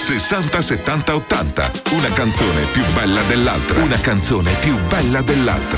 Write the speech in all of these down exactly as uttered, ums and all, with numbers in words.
sessanta settanta ottanta. Una canzone più bella dell'altra. Una canzone più bella dell'altra.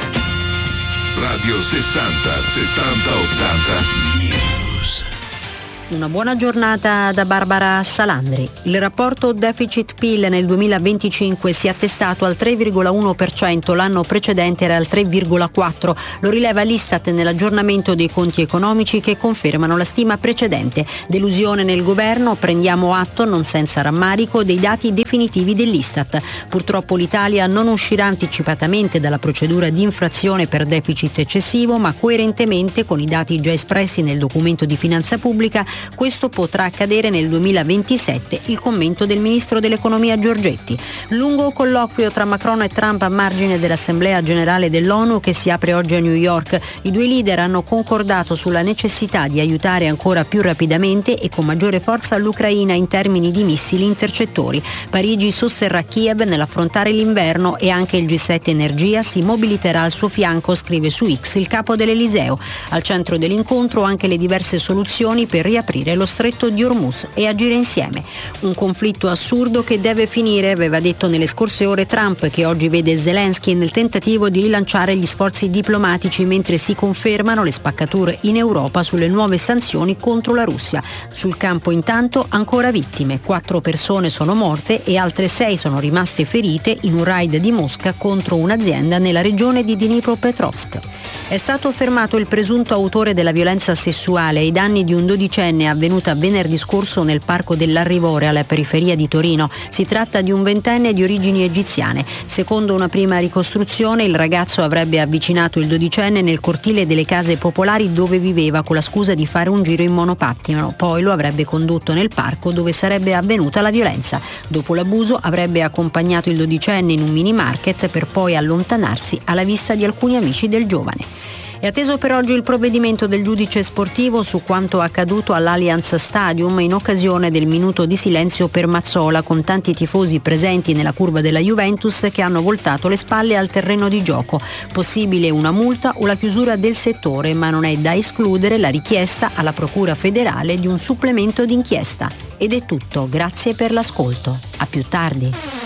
Radio sessanta settanta ottanta News. Una buona giornata da Barbara Salandri. Il rapporto deficit-P I L nel duemilaventicinque si è attestato al tre virgola uno per cento, l'anno precedente era al tre virgola quattro per cento. Lo rileva l'Istat nell'aggiornamento dei conti economici che confermano la stima precedente. Delusione nel governo, prendiamo atto, non senza rammarico, dei dati definitivi dell'Istat. Purtroppo l'Italia non uscirà anticipatamente dalla procedura di infrazione per deficit eccessivo, ma coerentemente con i dati già espressi nel documento di finanza pubblica, questo potrà accadere nel duemilaventisette, il commento del ministro dell'economia Giorgetti. Lungo colloquio tra Macron e Trump a margine dell'Assemblea generale dell'ONU che si apre oggi a New York. I due leader hanno concordato sulla necessità di aiutare ancora più rapidamente e con maggiore forza l'Ucraina in termini di missili intercettori. Parigi sosterrà Kiev nell'affrontare l'inverno e anche il G sette Energia si mobiliterà al suo fianco, scrive su X il capo dell'Eliseo. Al centro dell'incontro anche le diverse soluzioni per riaprire lo stretto di Hormuz e agire insieme. Un conflitto assurdo che deve finire, aveva detto nelle scorse ore Trump, che oggi vede Zelensky nel tentativo di rilanciare gli sforzi diplomatici mentre si confermano le spaccature in Europa sulle nuove sanzioni contro la Russia. Sul campo intanto ancora vittime, quattro persone sono morte e altre sei sono rimaste ferite in un raid di Mosca contro un'azienda nella regione di Dnipropetrovsk. È stato fermato il presunto autore della violenza sessuale ai danni di un dodicenne avvenuta venerdì scorso nel parco dell'Arrivore alla periferia di Torino. Si tratta di un ventenne di origini egiziane. Secondo una prima ricostruzione, il ragazzo avrebbe avvicinato il dodicenne nel cortile delle case popolari dove viveva con la scusa di fare un giro in monopattino. Poi lo avrebbe condotto nel parco dove sarebbe avvenuta la violenza. Dopo l'abuso avrebbe accompagnato il dodicenne in un mini market per poi allontanarsi alla vista di alcuni amici del giovane. È atteso per oggi il provvedimento del giudice sportivo su quanto accaduto all'Allianz Stadium in occasione del minuto di silenzio per Mazzola, con tanti tifosi presenti nella curva della Juventus che hanno voltato le spalle al terreno di gioco. Possibile una multa o la chiusura del settore, ma non è da escludere la richiesta alla Procura federale di un supplemento d'inchiesta. Ed è tutto, grazie per l'ascolto. A più tardi.